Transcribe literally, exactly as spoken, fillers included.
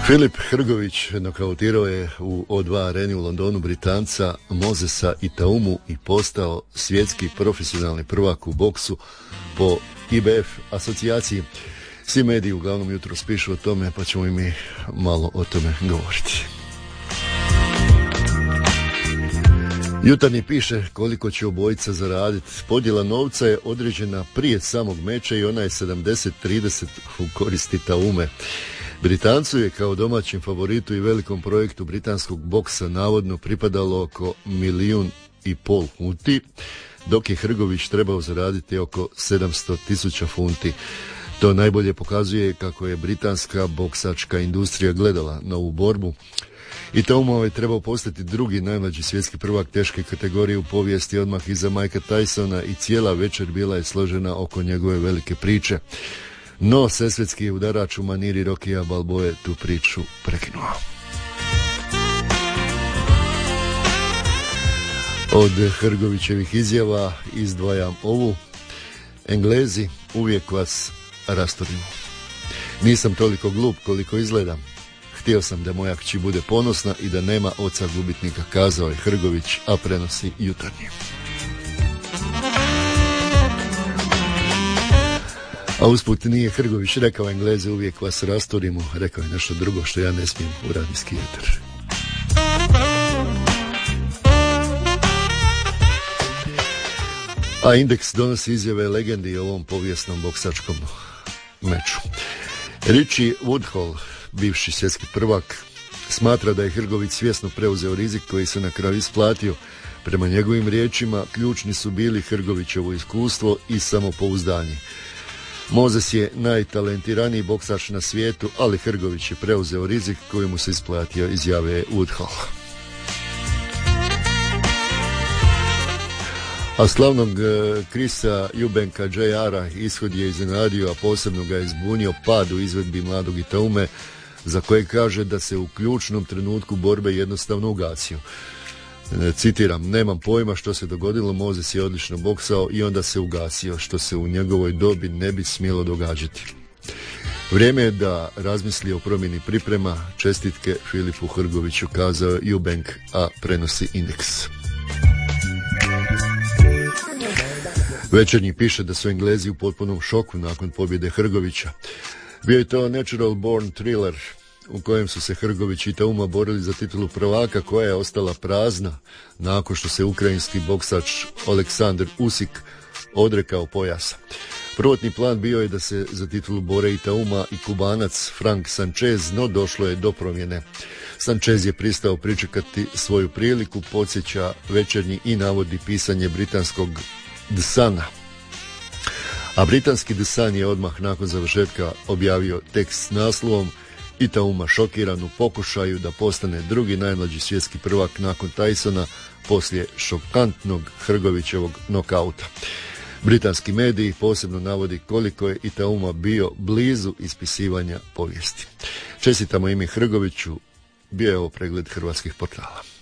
Filip Hrgović nokautirao je u O dva areni u Londonu Britanca Mosesa Itaumu i postao svjetski profesionalni prvak u boksu po I B F asocijaciji. Svi mediji uglavnom jutros pišu o tome, pa ćemo i mi malo o tome govoriti. Jutarnji piše koliko će obojica zaraditi. Podjela novca je određena prije samog meča i ona je sedamdeset trideset u korist Itaume. Britancu je kao domaćem favoritu i velikom projektu britanskog boksa navodno pripadalo oko milijun i pol funti, dok je Hrgović trebao zaraditi oko sedamsto tisuća funti. To najbolje pokazuje kako je britanska boksačka industrija gledala na ovu borbu. Itauma je trebao postati drugi najmlađi svjetski prvak teške kategorije u povijesti odmah iza Mikea Tysona i cijela večer bila je složena oko njegove velike priče. No, svesvetski udarač u maniri Rokija Balboe tu priču prekinuo. Od Hrgovićevih izjava izdvajam ovu: Englezi, uvijek vas rastorimo. Nisam toliko glup koliko izgledam. Htio sam da moja kći bude ponosna i da nema oca gubitnika, kazao je Hrgović, a prenosi Jutarnji. A usput nije Hrgović rekao Engleze, uvijek vas rastorimo, rekao je nešto drugo što ja ne smijem u radijski eter. A Indeks donosi izjave legendi o ovom povijesnom boksačkom meču. Richie Woodhall, bivši svjetski prvak, smatra da je Hrgović svjesno preuzeo rizik koji se na kraju isplatio. Prema njegovim riječima, ključni su bili Hrgovićevo iskustvo i samopouzdanje. Moses je najtalentiraniji boksač na svijetu, ali Hrgović je preuzeo rizik koji mu se isplatio, izjave Woodhall. A slavnog Chrisa Eubanka J R-a ishod je iznenadio, a posebno ga je zbunio pad u izvedbi mladog Itaume, za koje kaže da se u ključnom trenutku borbe jednostavno ugasio. Citiram, nemam pojma što se dogodilo, Moses je odlično boksao i onda se ugasio, što se u njegovoj dobi ne bi smjelo događati. Vrijeme je da razmisli o promjeni priprema. Čestitke Filipu Hrgoviću, kazao Eubank, a prenosi Indeks. Večernji piše da su Englezi u potpunom šoku nakon pobjede Hrgovića. Bio je to natural born thriller u kojem su se Hrgović i Itauma borili za titulu prvaka, koja je ostala prazna nakon što se ukrajinski boksač Aleksandar Usik odrekao pojasa. Prvotni plan bio je da se za titulu bore Itauma i Kubanac Frank Sanchez, no došlo je do promjene. Sanchez je pristao pričekati svoju priliku, podsjeća Večernji i navodi pisanje britanskog The Suna. A britanski The Sun je odmah nakon završetka objavio tekst s naslovom Itauma šokiran u pokušaju da postane drugi najmlađi svjetski prvak nakon Tysona poslije šokantnog Hrgovićevog nokauta. Britanski mediji posebno navodi koliko je Itauma bio blizu ispisivanja povijesti. Čestitamo ime Hrgoviću, bio je ovo pregled hrvatskih portala.